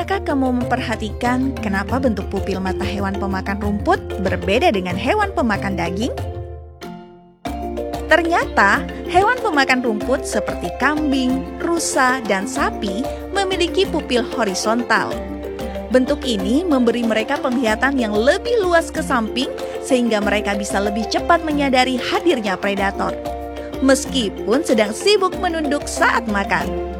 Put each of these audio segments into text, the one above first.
Pernahkah kamu memperhatikan kenapa bentuk pupil mata hewan pemakan rumput berbeda dengan hewan pemakan daging? Ternyata, hewan pemakan rumput seperti kambing, rusa, dan sapi memiliki pupil horizontal. Bentuk ini memberi mereka penglihatan yang lebih luas ke samping sehingga mereka bisa lebih cepat menyadari hadirnya predator, meskipun sedang sibuk menunduk saat makan.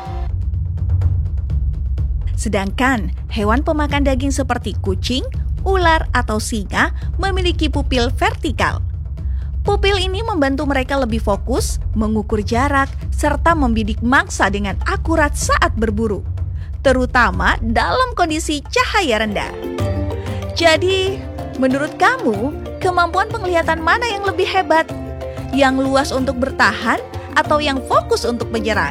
Sedangkan hewan pemakan daging seperti kucing, ular, atau singa memiliki pupil vertikal. Pupil ini membantu mereka lebih fokus, mengukur jarak, serta membidik mangsa dengan akurat saat berburu, terutama dalam kondisi cahaya rendah. Jadi, menurut kamu, kemampuan penglihatan mana yang lebih hebat? Yang luas untuk bertahan atau yang fokus untuk menyerang?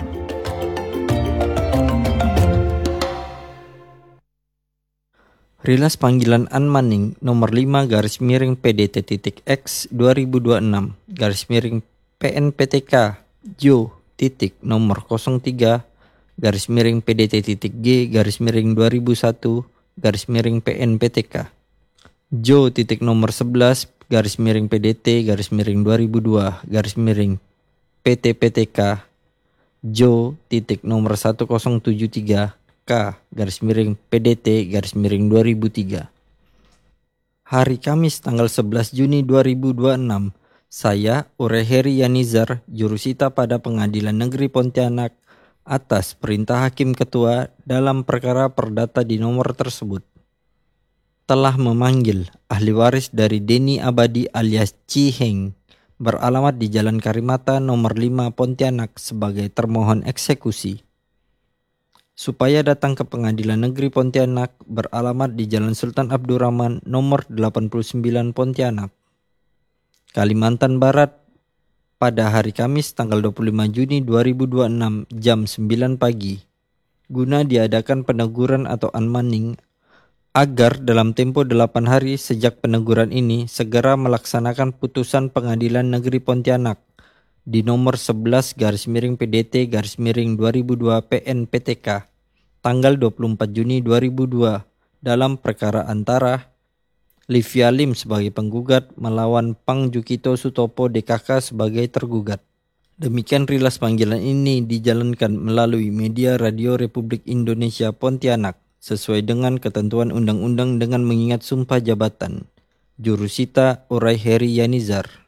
Rilas panggilan Anne-Manning nomor 5/PDT.X 2026/PNPTK Jo nomor 03/PDT.G/2001/PNPTK Jo nomor 11/PDT/2002/PTPTK Jo nomor 1073 K/PDT/2003. Hari Kamis tanggal 11 Juni 2026, saya Ureheri Yanizar, jurusita pada Pengadilan Negeri Pontianak, atas perintah Hakim Ketua dalam perkara perdata di nomor tersebut, telah memanggil ahli waris dari Denny Abadi alias Ciheng, beralamat di Jalan Karimata nomor 5 Pontianak sebagai termohon eksekusi, supaya datang ke Pengadilan Negeri Pontianak beralamat di Jalan Sultan Abdurrahman nomor 89 Pontianak, Kalimantan Barat pada hari Kamis tanggal 25 Juni 2026 jam 9 pagi guna diadakan peneguran atau Anne-Manning agar dalam tempo 8 hari sejak peneguran ini segera melaksanakan putusan Pengadilan Negeri Pontianak di nomor 11/PDT/2002 PNPTK tanggal 24 Juni 2002 dalam perkara antara Livia Lim sebagai penggugat melawan Pang Jukito Sutopo DKK sebagai tergugat. Demikian rilas panggilan ini dijalankan melalui media Radio Republik Indonesia Pontianak sesuai dengan ketentuan undang-undang dengan mengingat sumpah jabatan. Jurusita Ureheri Yanizar.